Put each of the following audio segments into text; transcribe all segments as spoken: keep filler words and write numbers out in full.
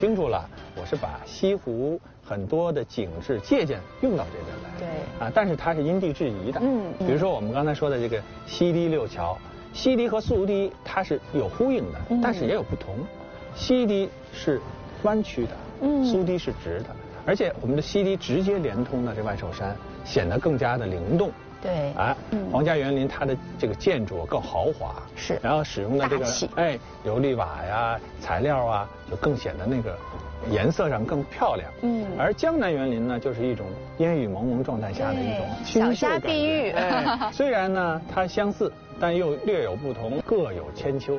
清楚了，我是把西湖很多的景致借鉴用到这边来。 对。 啊，但是它是因地制宜的。嗯。比如说我们刚才说的这个西堤六桥，西堤和苏堤它是有呼应的，嗯、但是也有不同。西堤是弯曲的，嗯，苏堤是直的，而且我们的西堤直接连通了这万寿山，显得更加的灵动。 对。 啊，嗯、皇家园林它的这个建筑更豪华， 是， 然后使用的这个哎琉璃瓦呀材料啊，就更显得那个颜色上更漂亮。嗯。而江南园林呢，就是一种烟雨蒙蒙状态下的一种清秀感觉。小家碧玉。哎，虽然呢它相似，但又略有不同，各有千秋。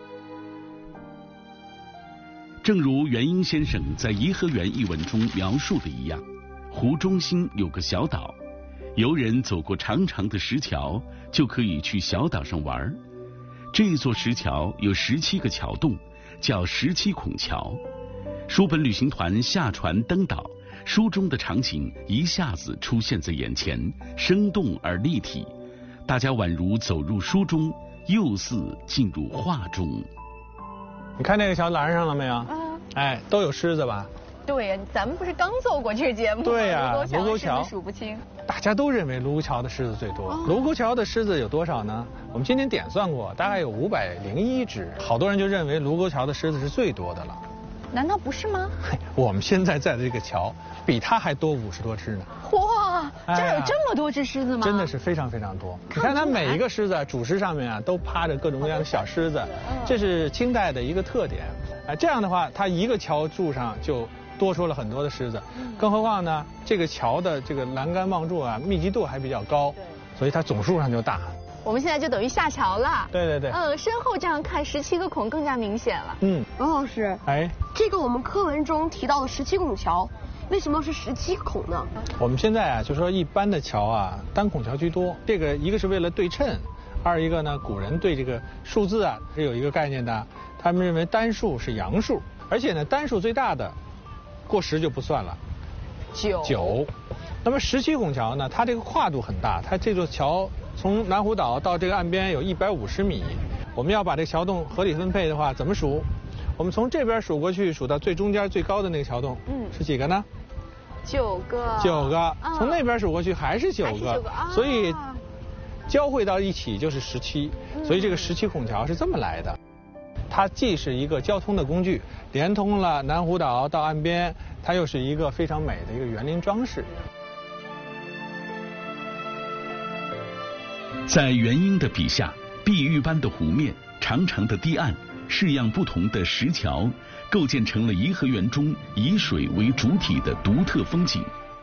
正如元英先生在《颐和园》一文中描述的一样，湖中心有个小岛。游人走过长长的石桥，就可以去小岛上玩。这座石桥有十七个桥洞，叫十七孔桥。书本旅行团下船登岛，书中的场景一下子出现在眼前，生动而立体，大家宛如走入书中，又似进入画中。 你看那个桥拦上了没有？嗯。哎，都有狮子吧？ 对呀，咱们不是刚做过这个节目吗？ 对呀，卢沟桥数不清。 大家都认为卢沟桥的狮子最多。卢沟桥的狮子有多少呢？我们今天点算过，大概有五百零一只。好多人就认为卢沟桥的狮子是最多的了。 难道不是吗？ 我们现在在的这个桥比它还多五十多只呢。 哇，这儿有这么多只狮子吗？ 真的是非常非常多。你看它每一个狮子主石上面啊，都趴着各种各样的小狮子，这是清代的一个特点。哎，这样的话，它一个桥柱上就多出了很多的狮子，更何况呢，这个桥的这个栏杆望柱啊，密集度还比较高，所以它总数上就大。 我们现在就等于下桥了。 对对对。 嗯，身后这样看，十七个孔更加明显了。 嗯，王老师， 哎， 这个我们课文中提到的十七孔桥，为什么是十七孔呢？ 我们现在啊，就说一般的桥啊，单孔桥居多。这个一个是为了对称，二一个呢，古人对这个数字啊是有一个概念的，他们认为单数是阳数，而且呢，单数最大的过十就不算了。 九。 九。那么十七孔桥呢，它这个跨度很大，它这座桥从南湖岛到这个岸边有一百五十米。我们要把这个桥洞合理分配的话，怎么数？我们从这边数过去，数到最中间最高的那个桥洞，嗯，是几个呢？ 九个。 九个。从那边数过去还是九个，所以交汇到一起就是十七。所以这个十七孔桥是这么来的。它既是一个交通的工具，连通了南湖岛到岸边，它又是一个非常美的一个园林装饰。 在元英的笔下，碧玉般的湖面、长长的堤岸、式样不同的石桥，构建成了颐和园中以水为主体的独特风景。